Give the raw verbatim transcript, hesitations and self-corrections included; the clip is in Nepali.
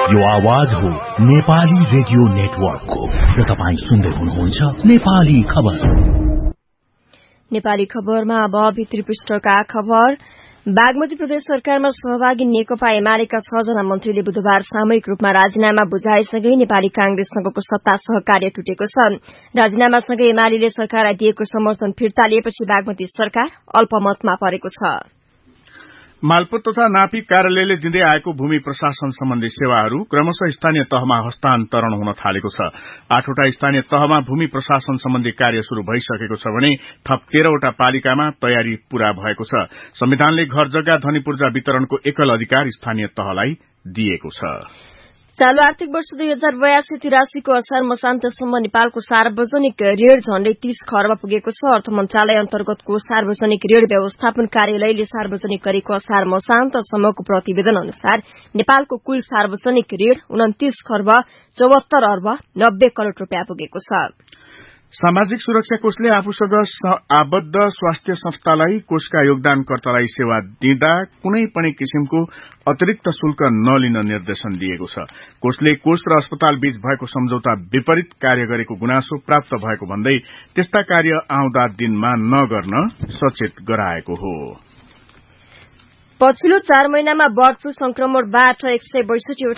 यो आवाज हो नेपाली रेडियो नेटवर्कको र तपाईँ सुन्दै हुनुहुन्छ नेपाली खबर। नेपाली खबरमा अब भित्री पृष्ठका खबर। बागमती प्रदेश सरकारमा सहभागी नेकपा एमालेका छजना मन्त्रीले बुधबार सामूहिक रूपमा राजीनामा बुझाएसँगै नेपाली कांग्रेससँगको सत्ता सहकार्य टुटेको छ। राजीनामासँगै एमाले सरकारलाई दिएको समर्थन फिर्ता लिएपछि बागमती सरकार अल्पमतमा परेको छ। मालपोत तथा नापी कार्यालयले दिँदै आएको भूमि प्रशासन सम्बन्धी सेवाहरू क्रमशः स्थानीय तहमा हस्तान्तरण हुन थालेको छ। आठवटा स्थानीय तहमा भूमि प्रशासन सम्बन्धी कार्य शुरू भइसकेको छ भने थप तेह्रवटा पालिकामा तयारी पूरा भएको छ। संविधानले घर जग्गा ध्वनि पूर्जा वितरणको एकल अधिकार स्थानीय तहलाई दिएको छ। चालू आर्थिक वर्ष दुई हजार बयासी तिरासीको असार मसान्तसम्म नेपालको सार्वजनिक ऋण झण्डै तीस खर्ब पुगेको छ। अर्थ मन्त्रालय अन्तर्गतको सार्वजनिक ऋण व्यवस्थापन कार्यालयले सार्वजनिक गरेको असार मसान्तसम्मको प्रतिवेदन अनुसार नेपालको कुल सार्वजनिक ऋण उन्तीस खर्ब चौहत्तर अर्ब नब्बे करोड़ रूपियाँ पुगेको छ। सामाजिक सुरक्षा कोषले आफूसँग आबद्ध स्वास्थ्य संस्थालाई कोषका योगदानकर्तालाई सेवा दिँदा कुनै पनि किसिमको अतिरिक्त शुल्क नलिन निर्देशन दिएको छ। कोषले कोष र अस्पताल बीच भएको सम्झौता विपरीत कार्य गरेको गुनासो प्राप्त भएको भन्दै त्यस्ता कार्य आउँदा दिनमा नगर्न सचेत गराएको हो। पछिल्लो चार महिनामा बर्ड फ्लू संक्रमणबाट एक सय बैसठी